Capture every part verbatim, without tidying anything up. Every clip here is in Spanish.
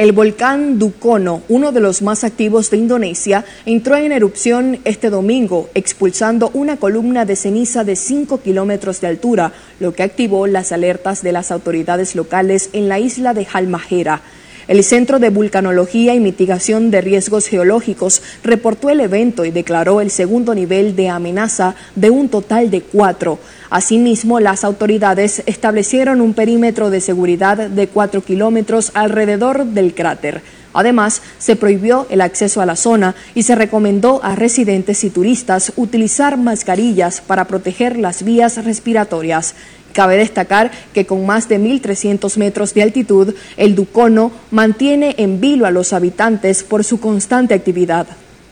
El volcán Dukono, uno de los más activos de Indonesia, entró en erupción este domingo, expulsando una columna de ceniza de cinco kilómetros de altura, lo que activó las alertas de las autoridades locales en la isla de Halmahera. El Centro de Vulcanología y Mitigación de Riesgos Geológicos reportó el evento y declaró el segundo nivel de amenaza de un total de cuatro. Asimismo, las autoridades establecieron un perímetro de seguridad de cuatro kilómetros alrededor del cráter. Además, se prohibió el acceso a la zona y se recomendó a residentes y turistas utilizar mascarillas para proteger las vías respiratorias. Cabe destacar que con más de mil trescientos metros de altitud, el Dukono mantiene en vilo a los habitantes por su constante actividad.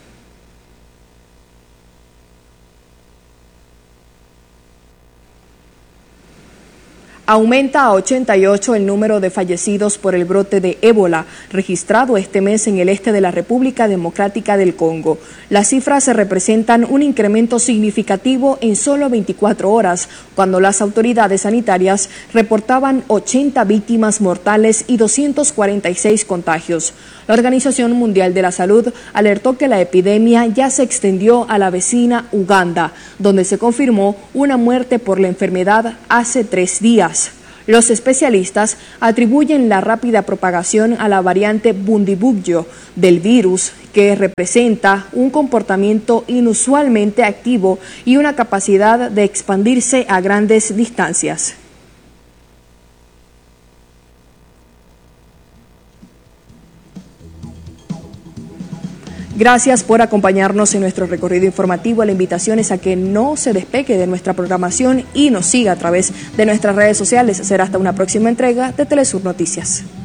Aumenta a ochenta y ocho el número de fallecidos por el brote de ébola, registrado este mes en el este de la República Democrática del Congo. Las cifras se representan un incremento significativo en solo veinticuatro horas, cuando las autoridades sanitarias reportaban ochenta víctimas mortales y doscientos cuarenta y seis contagios. La Organización Mundial de la Salud alertó que la epidemia ya se extendió a la vecina Uganda, donde se confirmó una muerte por la enfermedad hace tres días. Los especialistas atribuyen la rápida propagación a la variante Bundibugyo del virus, que representa un comportamiento inusualmente activo y una capacidad de expandirse a grandes distancias. Gracias por acompañarnos en nuestro recorrido informativo. La invitación es a que no se despegue de nuestra programación y nos siga a través de nuestras redes sociales. Será hasta una próxima entrega de Telesur Noticias.